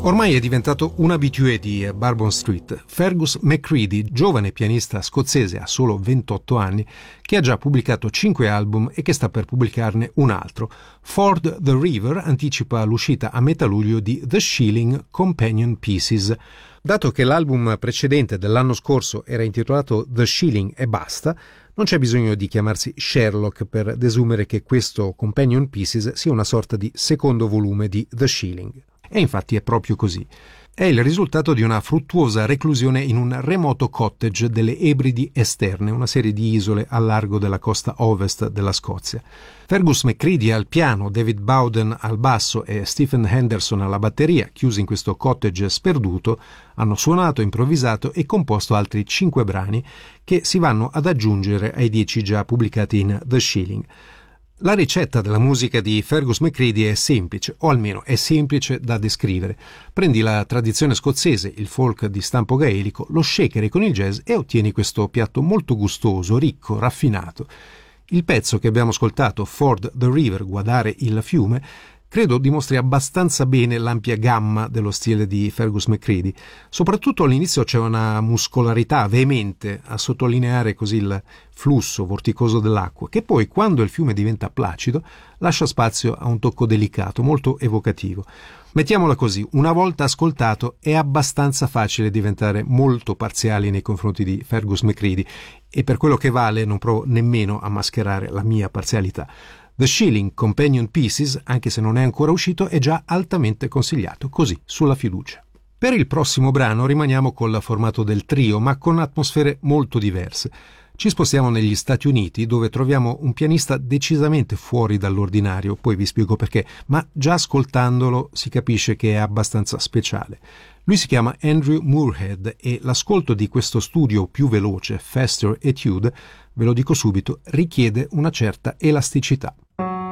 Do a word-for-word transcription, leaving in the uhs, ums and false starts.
Ormai è diventato un abitué di Bourbon Street, Fergus McCready, giovane pianista scozzese a solo ventotto anni, che ha già pubblicato cinque album e che sta per pubblicarne un altro. Ford the River anticipa l'uscita a metà luglio di The Shilling Companion Pieces. Dato che l'album precedente dell'anno scorso era intitolato The Shilling e basta, non c'è bisogno di chiamarsi Sherlock per desumere che questo Companion Pieces sia una sorta di secondo volume di The Shilling. E infatti è proprio così. È il risultato di una fruttuosa reclusione in un remoto cottage delle Ebridi Esterne, una serie di isole al largo della costa ovest della Scozia. Fergus McCready al piano, David Bowden al basso e Stephen Henderson alla batteria, chiusi in questo cottage sperduto, hanno suonato, improvvisato e composto altri cinque brani che si vanno ad aggiungere ai dieci già pubblicati in The Shilling. La ricetta della musica di Fergus McCready è semplice, o almeno è semplice da descrivere. Prendi la tradizione scozzese, il folk di stampo gaelico, lo shakeri con il jazz e ottieni questo piatto molto gustoso, ricco, raffinato. Il pezzo che abbiamo ascoltato, Ford the River, guardare il fiume, credo dimostri abbastanza bene l'ampia gamma dello stile di Fergus McCready. Soprattutto all'inizio c'è una muscolarità veemente a sottolineare così il flusso vorticoso dell'acqua, che poi, quando il fiume diventa placido, lascia spazio a un tocco delicato, molto evocativo. Mettiamola così, una volta ascoltato è abbastanza facile diventare molto parziali nei confronti di Fergus McCready e per quello che vale non provo nemmeno a mascherare la mia parzialità. The Shilling Companion Pieces, anche se non è ancora uscito, è già altamente consigliato, così, sulla fiducia. Per il prossimo brano rimaniamo col formato del trio, ma con atmosfere molto diverse. Ci spostiamo negli Stati Uniti, dove troviamo un pianista decisamente fuori dall'ordinario, poi vi spiego perché, ma già ascoltandolo si capisce che è abbastanza speciale. Lui si chiama Andrew Moorhead e l'ascolto di questo studio più veloce, Faster Etude, ve lo dico subito, richiede una certa elasticità.